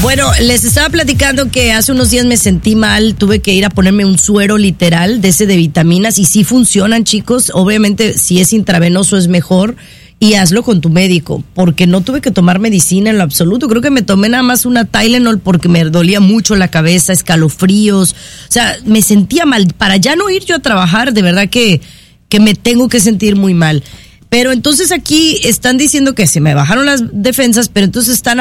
Bueno, les estaba platicando que hace unos días me sentí mal, tuve que ir a ponerme un suero literal de ese de vitaminas y sí funcionan, chicos. Obviamente, si es intravenoso es mejor y hazlo con tu médico, porque no tuve que tomar medicina en lo absoluto. Creo que me tomé nada más una Tylenol porque me dolía mucho la cabeza, escalofríos. O sea, me sentía mal. Para ya no ir yo a trabajar, de verdad que me tengo que sentir muy mal. Pero entonces aquí están diciendo que se me bajaron las defensas, pero entonces están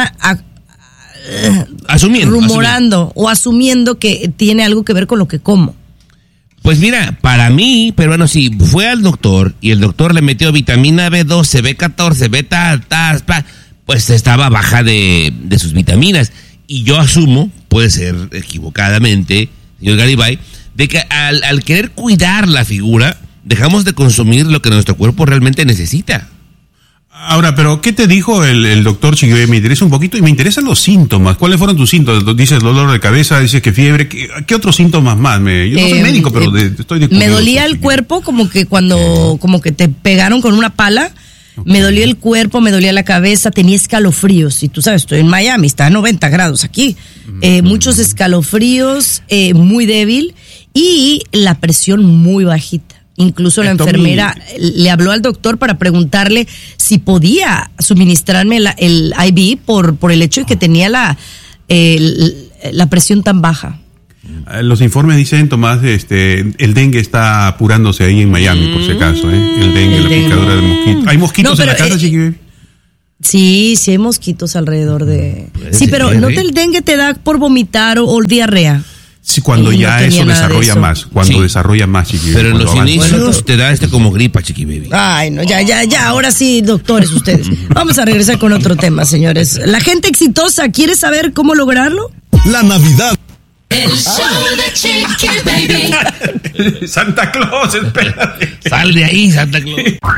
asumiendo que tiene algo que ver con lo que como. Pues mira, para mí, peruano, sí, fue al doctor y el doctor le metió vitamina B12, B14, beta, pues estaba baja de sus vitaminas. Y yo asumo, puede ser equivocadamente, señor Garibay, de que al querer cuidar la figura, dejamos de consumir lo que nuestro cuerpo realmente necesita. Ahora, pero ¿qué te dijo el doctor Chiqui? Me interesa un poquito y me interesan los síntomas. ¿Cuáles fueron tus síntomas? Dices dolor de cabeza, dices que fiebre. ¿Qué otros síntomas más? Yo no soy médico, pero estoy de me dolía el cuerpo como que como que te pegaron con una pala. Okay. Me dolía el cuerpo, me dolía la cabeza, tenía escalofríos. Y tú sabes, estoy en Miami, está a 90 grados aquí. Muchos escalofríos, muy débil y la presión muy bajita. Incluso la enfermera le habló al doctor para preguntarle si podía suministrarme el IV por el hecho de que tenía la presión tan baja. Los informes dicen, Tomás, el dengue está apurándose ahí en Miami, por si acaso, el dengue, la picadura del mosquito. ¿Hay mosquitos en la casa, Chiqui? Sí hay mosquitos alrededor de... Sí, pero ¿no el dengue te da por vomitar o diarrea? Sí, cuando ya eso desarrolla más. Cuando desarrolla más, Chiqui. Pero en los inicios te da como gripa, Chiqui Baby. Ay, no, ya. Ahora sí, doctores, ustedes. Vamos a regresar con otro tema, señores. La gente exitosa, ¿quiere saber cómo lograrlo? La Navidad. El show de Chiqui Baby. Santa Claus, espérate. Sal de ahí, Santa Claus.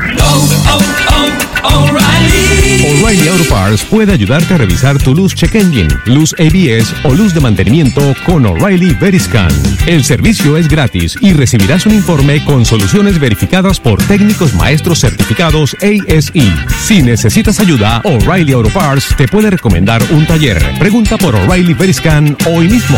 O'Reilly Auto Parts puede ayudarte a revisar tu luz check engine, luz ABS o luz de mantenimiento con O'Reilly Veriscan. El servicio es gratis y recibirás un informe con soluciones verificadas por técnicos maestros certificados ASE. Si necesitas ayuda, O'Reilly Auto Parts te puede recomendar un taller. Pregunta por O'Reilly Veriscan hoy mismo.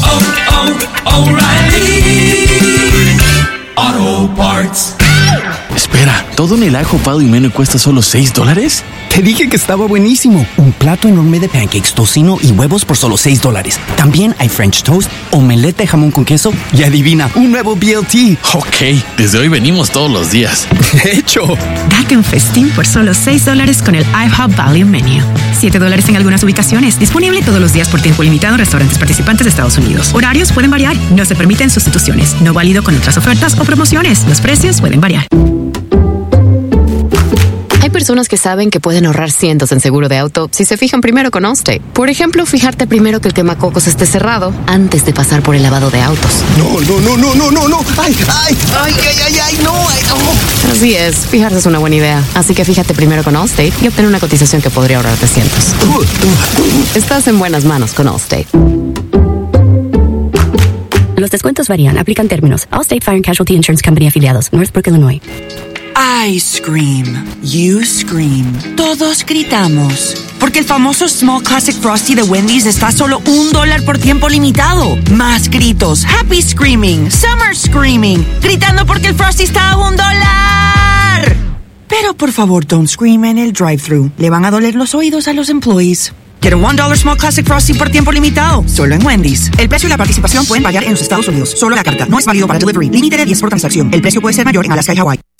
O'Reilly Auto Parts. Espera, ¿todo en el ajo pado y menú cuesta solo $6? Te dije que estaba buenísimo. Un plato enorme de pancakes, tocino y huevos por solo $6. También hay French toast, omelette de jamón con queso y adivina, un nuevo BLT. Ok, desde hoy venimos todos los días. De hecho. Date un festín por solo $6 con el IHOP Value Menu. $7 en algunas ubicaciones. Disponible todos los días por tiempo limitado en restaurantes participantes de Estados Unidos. Horarios pueden variar. No se permiten sustituciones. No válido con otras ofertas o promociones. Los precios pueden variar. Hay personas que saben que pueden ahorrar cientos en seguro de auto si se fijan primero con Allstate. Por ejemplo, fijarte primero que el quemacocos esté cerrado antes de pasar por el lavado de autos. No. Ay, no. Así es, fijarse es una buena idea. Así que fíjate primero con Allstate y obtén una cotización que podría ahorrarte cientos. Estás en buenas manos con Allstate. Los descuentos varían, aplican términos. Allstate Fire and Casualty Insurance Company afiliados, Northbrook, Illinois. I scream, you scream, todos gritamos. Porque el famoso Small Classic Frosty de Wendy's está a solo $1 por tiempo limitado. Más gritos, happy screaming, summer screaming, gritando porque el Frosty está a $1. Pero por favor, don't scream en el drive-thru. Le van a doler los oídos a los employees. Get a $1 Small Classic Frosty por tiempo limitado, solo en Wendy's. El precio y la participación pueden variar en los Estados Unidos. Solo la carta. No es válido para delivery. Límite de 10 por transacción. El precio puede ser mayor en Alaska y Hawái.